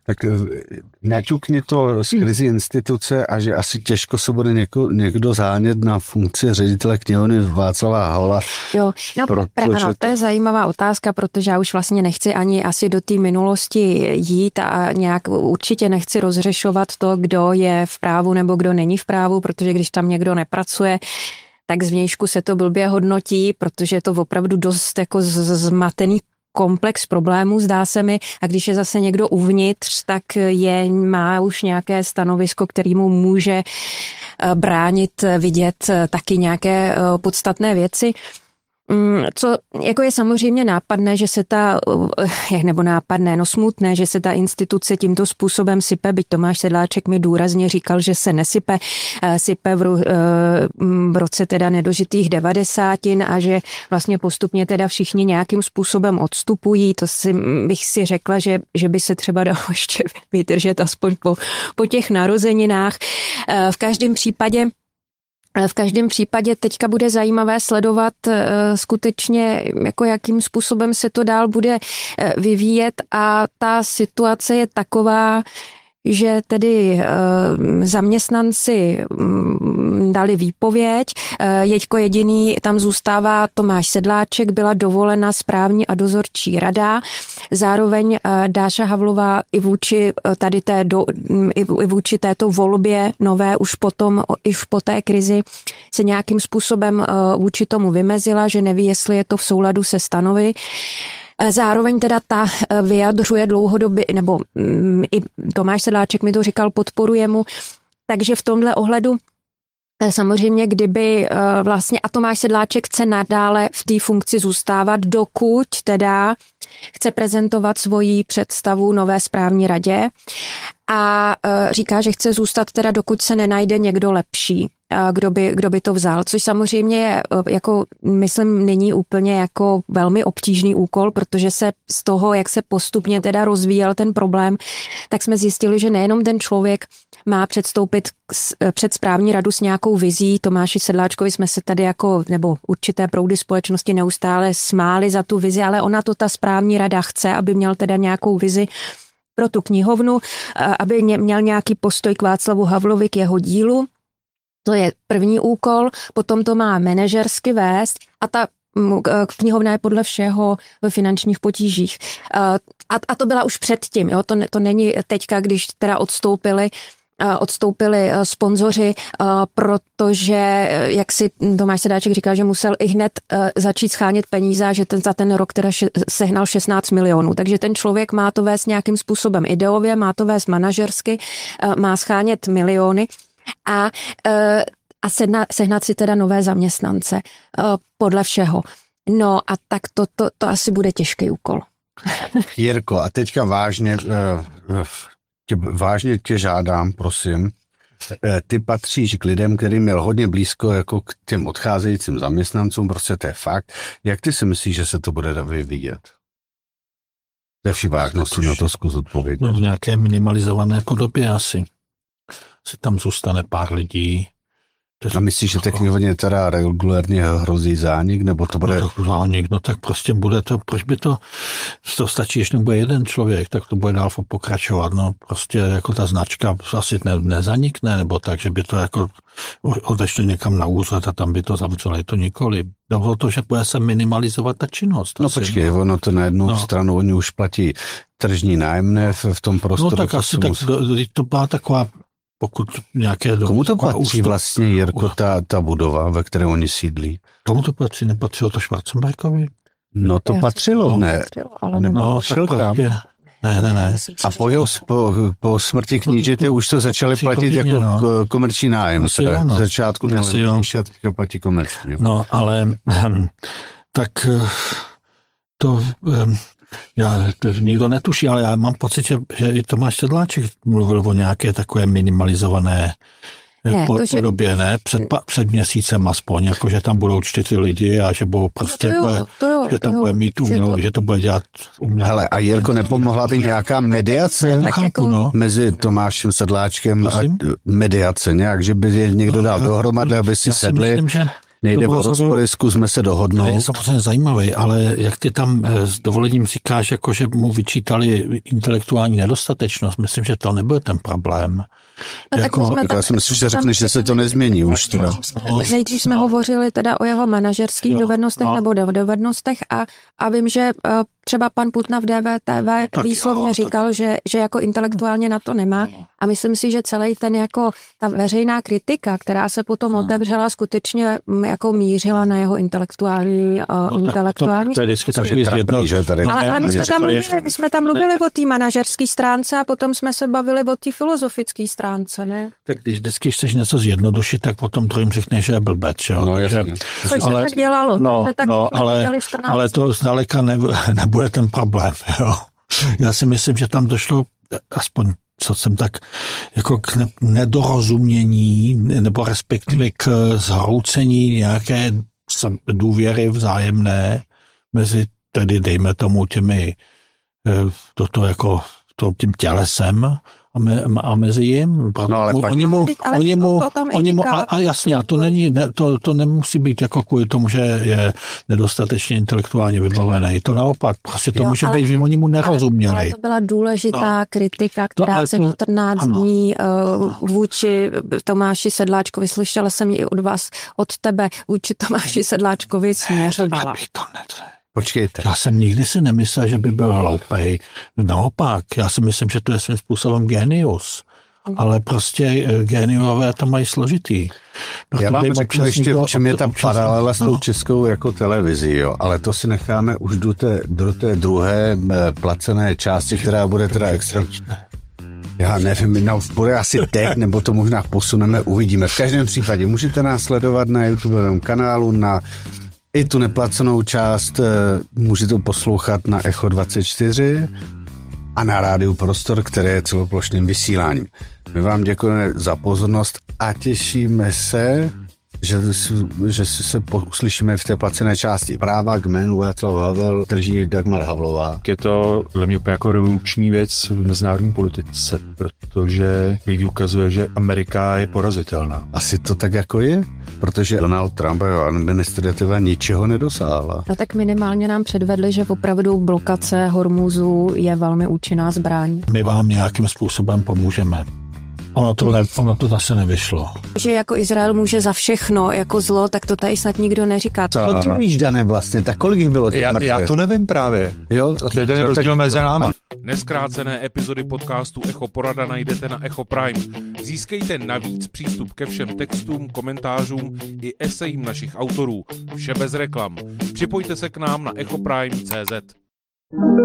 Tak naťukni to z krizi instituce a že asi těžko se bude někdo zánět na funkci ředitele knihovny Václava Havla. Jo, no ano, to je zajímavá otázka, protože já už vlastně nechci ani asi do té minulosti jít a nějak určitě nechci rozřešovat to, kdo je v právu nebo kdo není v právu, protože když tam někdo nepracuje, tak zvnějšku se to blbě hodnotí, protože je to opravdu dost jako zmatený komplex problémů, zdá se mi, a když je zase někdo uvnitř, tak má už nějaké stanovisko, který mu může bránit vidět taky nějaké podstatné věci. Co jako je samozřejmě nápadné, že se smutné, že se ta instituce tímto způsobem sype, byť Tomáš Sedláček mi důrazně říkal, že se nesype, sype v roce teda nedožitých 90 a že vlastně postupně teda všichni nějakým způsobem odstupují, bych si řekla, že by se třeba dalo ještě vydržet aspoň po těch narozeninách. V každém případě teďka bude zajímavé sledovat skutečně, jako jakým způsobem se to dál bude vyvíjet, a ta situace je taková, že tedy zaměstnanci dali výpověď, Jeďko jediný tam zůstává Tomáš Sedláček, byla dovolena správní a dozorčí rada, zároveň Dáša Havlová i vůči této volbě nové už po té krizi se nějakým způsobem vůči tomu vymezila, že neví, jestli je to v souladu se stanovy. Zároveň teda ta vyjadřuje dlouhodobě, nebo i Tomáš Sedláček mi to říkal, podporuje mu, takže v tomhle ohledu samozřejmě, kdyby vlastně, a Tomáš Sedláček chce nadále v té funkci zůstávat, dokud teda chce prezentovat svoji představu nové správní radě a říká, že chce zůstat teda, dokud se nenajde někdo lepší, kdo by to vzal, což samozřejmě je, jako myslím, není úplně jako velmi obtížný úkol, protože se z toho, jak se postupně teda rozvíjel ten problém, tak jsme zjistili, že nejenom ten člověk má předstoupit před správní radu s nějakou vizí. Tomáši Sedláčkovi jsme se tady nebo určité proudy společnosti neustále smáli za tu vizi, ale ona to ta správní rada chce, aby měl teda nějakou vizi pro tu knihovnu, aby měl nějaký postoj k Václavu Havlovi, k jeho dílu. To je první úkol, potom to má manažersky vést a ta knihovna je podle všeho ve finančních potížích. A to byla už předtím, jo? To není teďka, když teda odstoupili sponzoři, protože, jak si Tomáš Sedáček říká, že musel i hned začít schánět peníze, že za ten rok teda sehnal 16 milionů. Takže ten člověk má to vést nějakým způsobem ideově, má to vést manažersky, má schánět miliony a sehnat si teda nové zaměstnance podle všeho. No a tak to asi bude těžký úkol. Jirko, a teďka vážně tě žádám, prosím, ty patříš k lidem, kterým měl hodně blízko jako k těm odcházejícím zaměstnancům, prostě to je fakt. Jak ty si myslíš, že se to bude vyvíjet? Ze vší vážnosti na to zkus odpovědět. No, v nějaké minimalizované podobě asi. Si tam zůstane pár lidí. A myslíš, že té knihovně teda regulérně hrozí zánik, nebo to bude... Zánik, no tak prostě bude to, proč by to stačí, když nebude jeden člověk, tak to bude dál pokračovat, no prostě jako ta značka asi nezanikne, nebo tak, že by to jako odešlo někam na úřad a tam by to zavřelo, to nikoli. Dovolil to, že bude se minimalizovat ta činnost. No počkej, ono to na jednu stranu, oni už platí tržní nájemné v tom prostoru. No tak asi to byla taková pokud nějaké... Komu to patří vlastně, Jirko, ta budova, ve které oni sídlí? Komu to patří? Nepatřilo to Schwarzenbergovi? No to patřilo, ne. Patřilo tam. Ne. A po smrti knížete už to začali platit jako komerční nájem. V začátku teďka platí komerční. No, ale tak to... nikdo netuší, ale já mám pocit, že i Tomáš Sedláček mluvil o nějaké takové minimalizované podobě, ne? Před měsícem aspoň, jako že tam budou 4 lidi a že budou prostě, že tam bude mít že to bude dělat uměle. Hele, a Jirko, nepomohla by nějaká mediace mezi Tomášem Sedláčkem a mediace nějak, že by je někdo dal dohromady, aby si sedli? Nejde o rozpory, zkusme se dohodnout. Je samozřejmě zajímavý, ale jak ty tam s dovolením říkáš, jako že mu vyčítali intelektuální nedostatečnost, myslím, že to nebyl ten problém. Já si myslím, že řekneš, že se to nezmění už teda. Nejdřív jsme hovořili teda o jeho manažerských dovednostech nebo dovednostech a vím, že třeba pan Putna v DVTV výslovně říkal, že jako intelektuálně na to nemá a myslím si, že celý ten jako ta veřejná kritika, která se potom otevřela, skutečně jako mířila na jeho intelektuální To je vždycky takový ale my jsme tam mluvili o té manažerské stránce a potom jsme se bavili o té filozofické stránce, ne? Tak když vždycky chceš něco zjednodušit, tak potom to jim řekneš, že je blbec, jo? No, jasně. Což se tak dělalo. Ale to zdaleka nebude ten problém, jo? Já si myslím, že tam došlo, aspoň co jsem tak, jako k nedorozumění, nebo respektive k zhroucení nějaké důvěry vzájemné mezi, tedy dejme tomu těmi, tím tělesem a mezi jim. No, ale oni mu, a jasně, a to nemusí být jako kvůli tomu, že je nedostatečně intelektuálně vybavený. To naopak, prostě to může být, že oni mu nerozuměli. Ale to byla důležitá kritika, která se 14 dní vůči Tomáši Sedláčkovi, slyšela jsem ji od vás, od tebe, vůči Tomáši Sedláčkovi směřovala. Počkejte. Já jsem nikdy si nemyslel, že by byl hloupej. Naopak, já si myslím, že to je svým způsobem génius. Ale prostě géniové to mají složitý. Já vám řeknu ještě, v čem je ta paralela s tou českou jako televizí, jo. Ale to si necháme už do té druhé placené části, která bude teda extra. Já nevím, bude asi teď, nebo to možná posuneme, uvidíme. V každém případě můžete nás sledovat na YouTubeovém kanálu, na i tu neplacenou část můžete poslouchat na Echo 24 a na Rádiu Prostor, které je celoplošným vysíláním. My vám děkujeme za pozornost a těšíme se, že se uslyšíme v té placené části. Práva k jménu Václav Havel drží Dagmar Havlová. Je to dle mě úplně jako revoluční věc v mezinárodní politice, protože vývoj ukazuje, že Amerika je porazitelná. Asi to tak jako je, protože Donald Trump a jeho administrativa ničeho nedosáhla. No tak minimálně nám předvedli, že opravdu blokace Hormuzu je velmi účinná zbraň. My vám nějakým způsobem pomůžeme. Ono to zase nevyšlo. Že jako Izrael může za všechno jako zlo, tak to tady snad nikdo neříká. Co ty víš, Dané, vlastně? Tak kolik jich bylo? Já to nevím právě. Jo? To je ten rozdíl mezi námi. Neskrácené epizody podcastu Echo Porada najdete na Echo Prime. Získejte navíc přístup ke všem textům, komentářům i esejím našich autorů. Vše bez reklam. Připojte se k nám na echoprime.cz.